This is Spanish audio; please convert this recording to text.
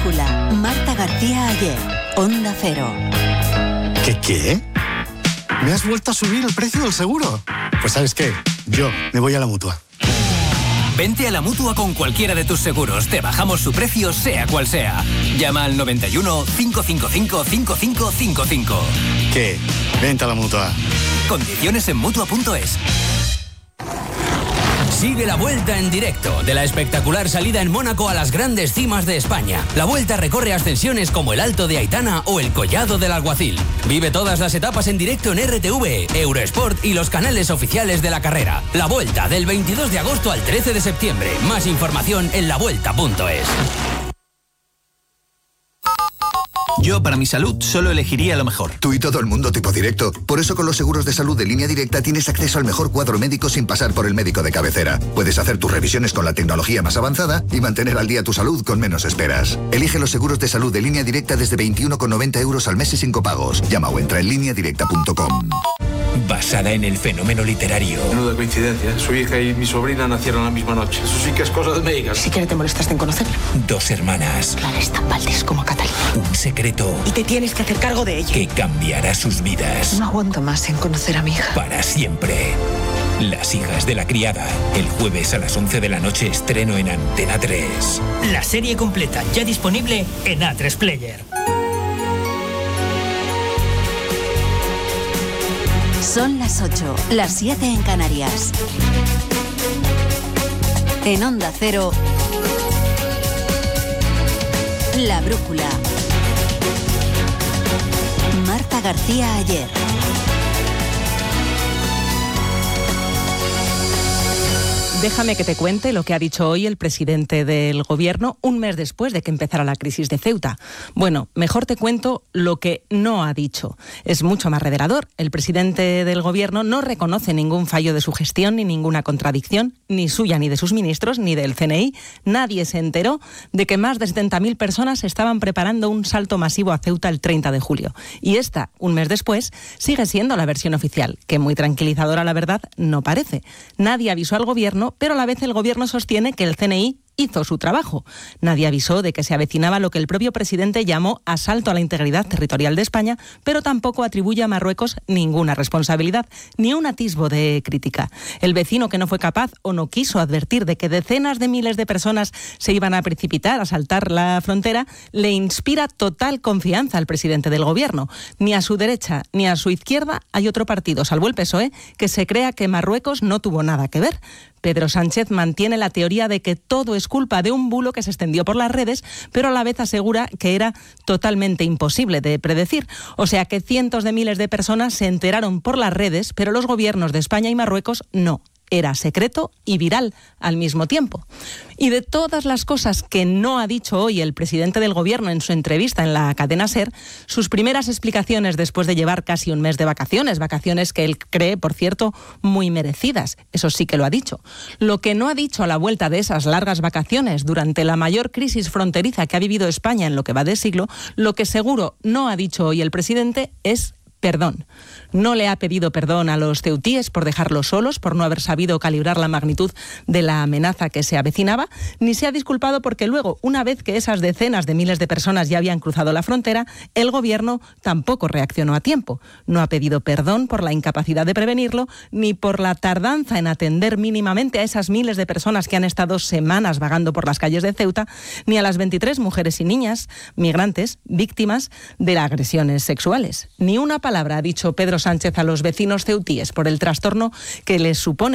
brújula. Marta García Ayer. Onda Cero. ¿Qué? ¿Me has vuelto a subir el precio del seguro? Pues ¿sabes qué? Yo me voy a la Mutua. Vente a la Mutua con cualquiera de tus seguros. Te bajamos su precio, sea cual sea. Llama al 91 555 5555. ¿Qué? Vente a la Mutua. Condiciones en Mutua.es. Sigue la Vuelta en directo de la espectacular salida en Mónaco a las grandes cimas de España. La Vuelta recorre ascensiones como el Alto de Aitana o el Collado del Alguacil. Vive todas las etapas en directo en RTV, Eurosport y los canales oficiales de la carrera. La Vuelta del 22 de agosto al 13 de septiembre. Más información en lavuelta.es. Yo, para mi salud, solo elegiría lo mejor. Tú y todo el mundo tipo directo. Por eso con los seguros de salud de Línea Directa tienes acceso al mejor cuadro médico sin pasar por el médico de cabecera. Puedes hacer tus revisiones con la tecnología más avanzada y mantener al día tu salud con menos esperas. Elige los seguros de salud de Línea Directa desde 21,90 euros al mes y sin copagos. Llama o entra en lineadirecta.com. Basada en el fenómeno literario. Menuda coincidencia. Su hija y mi sobrina nacieron la misma noche. Eso sí que es cosa de médicas. Si quiere te molestaste en conocerla. Dos hermanas. Clara es tan Valdés como Catalina. Un secreto. Y te tienes que hacer cargo de ella. Que cambiará sus vidas. No aguanto más en conocer a mi hija. Para siempre. Las hijas de la criada. El jueves a las 11 de la noche estreno en Antena 3. La serie completa ya disponible en A3 Player. Son las 8, las 7 en Canarias. En Onda Cero, La Brújula. Marta García Ayer. Déjame que te cuente lo que ha dicho hoy el presidente del Gobierno un mes después de que empezara la crisis de Ceuta. Bueno, mejor te cuento lo que no ha dicho. Es mucho más revelador. El presidente del Gobierno no reconoce ningún fallo de su gestión ni ninguna contradicción, ni suya, ni de sus ministros, ni del CNI. Nadie se enteró de que más de 70.000 personas estaban preparando un salto masivo a Ceuta el 30 de julio. Y esta, un mes después, sigue siendo la versión oficial, que muy tranquilizadora, la verdad, no parece. Nadie avisó al Gobierno, pero a la vez el Gobierno sostiene que el CNI hizo su trabajo. Nadie avisó de que se avecinaba lo que el propio presidente llamó asalto a la integridad territorial de España, pero tampoco atribuye a Marruecos ninguna responsabilidad, ni un atisbo de crítica. El vecino que no fue capaz o no quiso advertir de que decenas de miles de personas se iban a precipitar a saltar la frontera, le inspira total confianza al presidente del Gobierno. Ni a su derecha ni a su izquierda hay otro partido, salvo el PSOE, que se crea que Marruecos no tuvo nada que ver. Pedro Sánchez mantiene la teoría de que todo es culpa de un bulo que se extendió por las redes, pero a la vez asegura que era totalmente imposible de predecir. O sea que cientos de miles de personas se enteraron por las redes, pero los gobiernos de España y Marruecos no. Era secreto y viral al mismo tiempo. Y de todas las cosas que no ha dicho hoy el presidente del Gobierno en su entrevista en la cadena SER, sus primeras explicaciones después de llevar casi un mes de vacaciones que él cree, por cierto, muy merecidas. Eso sí que lo ha dicho. Lo que no ha dicho a la vuelta de esas largas vacaciones durante la mayor crisis fronteriza que ha vivido España en lo que va de siglo, lo que seguro no ha dicho hoy el presidente es perdón. No le ha pedido perdón a los ceutíes por dejarlos solos, por no haber sabido calibrar la magnitud de la amenaza que se avecinaba, ni se ha disculpado porque luego, una vez que esas decenas de miles de personas ya habían cruzado la frontera, el Gobierno tampoco reaccionó a tiempo. No ha pedido perdón por la incapacidad de prevenirlo, ni por la tardanza en atender mínimamente a esas miles de personas que han estado semanas vagando por las calles de Ceuta, ni a las 23 mujeres y niñas migrantes víctimas de las agresiones sexuales. Ni una palabra ha dicho Pedro Sánchez a los vecinos ceutíes por el trastorno que les supone